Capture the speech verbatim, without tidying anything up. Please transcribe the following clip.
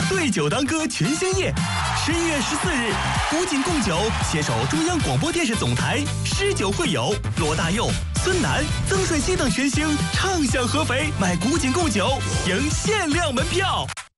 对酒当歌全兴夜。十一月十四日，古井贡酒携手中央广播电视总台，诗酒会友，罗大佑、孙楠、曾舜晞等全星畅享合肥，买古井贡酒赢限量门票。